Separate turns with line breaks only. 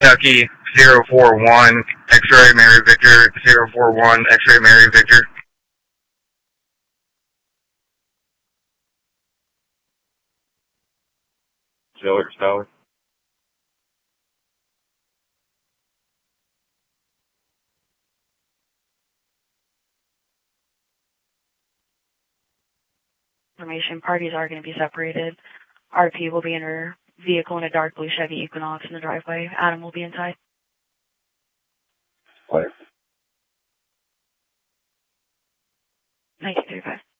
Kentucky 041, X-ray Mary Victor 041, X-ray Mary Victor. Jailers Tower.
Information, parties are going to be separated. RP will be in her vehicle in a dark blue Chevy Equinox in the driveway. Adam will be inside.
Player.
1935.